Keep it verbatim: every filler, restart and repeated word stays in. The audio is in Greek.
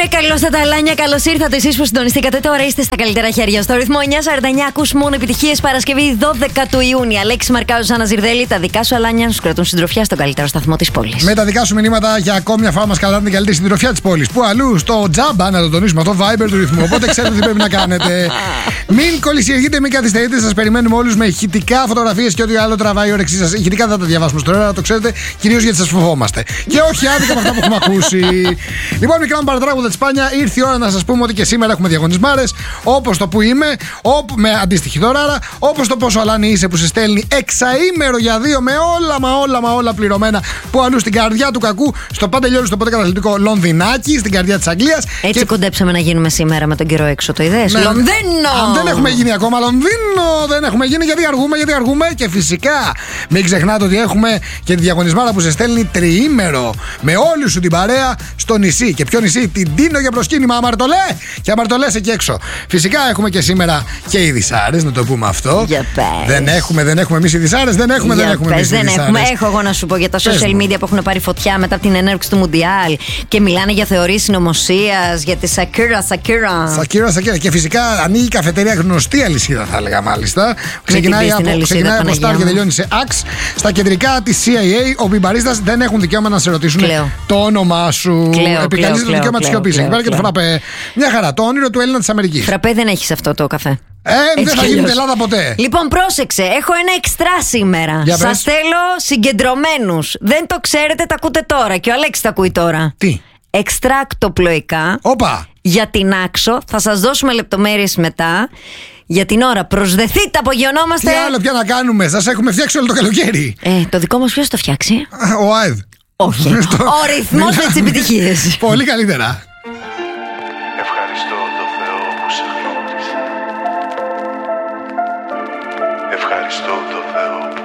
Βρε, καλώς τα ταλάνια, καλώς ήρθατε εσείς που συντονιστήκατε. Τώρα είστε στα καλύτερα χέρια. Στο ρυθμό εννιά σαράντα εννιά ακούς μόνο επιτυχίες. Παρασκευή δώδεκα του Ιούνιου. Αλέξη Μαρκάου, Ζάνα Ζιρδέλη. Τα δικά σου αλάνια σου κρατούν συντροφιά στον καλύτερο σταθμό της πόλης. Με τα δικά σου μηνύματα για ακόμη μια φορά μας κρατάνε την καλύτερη συντροφιά της πόλης. Πού αλλού, στο τζάμπα, να το τονίσουμε αυτό, Viber του ρυθμού. Οπότε ξέρετε τι πρέπει να κάνετε. Μην κολλησιεργείτε, μην καθυστερείτε. Σας περιμένουμε όλους με ηχητικά, φωτογραφίες και ό,τι άλλο τραβάει η όρεξή σας. Ηχητικά δεν θα τα διαβάσουμε στο ώρα, το ξέρετε, κυρίως γιατί σας φοβόμαστε. Και όχι άδικα με αυτά που έχουμε ακούσει. Λοιπόν, μικρά μου παρατράγουδα τη Σπάνια, ήρθε η ώρα να σας πούμε ότι και σήμερα έχουμε διαγωνισμάρες. Όπως το που είμαι, όπου, με αντίστοιχη δωράρα, όπως το πόσο αλάνι είσαι που σε στέλνει εξαήμερο για δύο με όλα μα όλα μα όλα πληρωμένα. Που αλλού στην καρδιά του κακού, στο πάντα λιόλου στο ποτέ καταθλιπτικό Λονδινάκι, στην καρδιά της Αγγλίας. Έτσι και... κοντέψαμε να γίνουμε σήμερα με τον καιρό έξω, το είδες? Ναι. Λονδίνο! Αν δεν έχουμε γίνει ακόμα Λονδίνο, δεν έχουμε γίνει γιατί αργούμε, γιατί αργούμε. Και φυσικά μην ξεχνάτε ότι έχουμε και τη διαγωνισμάρα που σε στέλνει τριήμερο με όλη σου την παρέα στο νησί. Και ποιο νησί? Την Τίνο για προσκύνημα, αμαρτωλέ! Και αμαρτωλές εκεί έξω. Φυσικά έχουμε και σήμερα και οι Δυσάρες, να το πούμε αυτό. Για πες. Δεν έχουμε, δεν έχουμε εμείς οι Δυσάρες, δεν έχουμε, Για δεν έχουμε πες, εμείς οι δεν Δυσάρες. έχουμε. Έχω εγώ να σου πω για τα Πες social μου. media που έχουν πάρει φωτιά μετά την έναρξη του Μουντιάλ και μιλάνε για θεωρίες συνωμοσίας, για τη Σακύρα, Σακύρα. Σακύρα, Σακύρα. Και φυσικά ανοίγει η καφετέρια, γνωστή αλυσίδα θα έλεγα μάλιστα. Ξεκινάει την πεις την από, αλυσίδα, ξεκινάει από Παναγιά Star και μου. τελειώνει σε Axe. Στα κεντρικά τη σι άι έι, οι μπαρίστας δεν έχουν δικαίωμα να σε ρωτήσουν Κλαίω. το όνομά σου. Κλαίω, Επικαλείσαι το κλαίω, δικαίωμα τη κλαίω, σιωπή. Εκεί κλαίω, πέρα και το κλαίω. φραπέ. Μια χαρά. Το όνειρο του Έλληνα τη Αμερική. Φραπέ δεν έχεις αυτό το καφέ. Ε, δεν Έτσι θα κι γίνει αλλιώς. Ελλάδα ποτέ. Λοιπόν, πρόσεξε, έχω ένα εξτρά σήμερα. Για πες. Σας θέλω συγκεντρωμένους. Δεν το ξέρετε, τα ακούτε τώρα. Και ο Αλέξης τα ακούει τώρα. Τι. Εξτράκτοπλοϊκά Όπα. για την Άξο. Θα σας δώσουμε λεπτομέρειες μετά. Για την ώρα, προσδεθείτε, απογειωνόμαστε. Τι άλλο πια να κάνουμε, σας έχουμε φτιάξει όλο το καλοκαίρι. Ε, το δικό μας ποιος το φτιάξει? Ο ΑΕΔ. Όχι. Ο ρυθμός με τις επιτυχίες. Πολύ καλύτερα. Ευχαριστώ το Θεό που σε γνώρισε. Ευχαριστώ το Θεό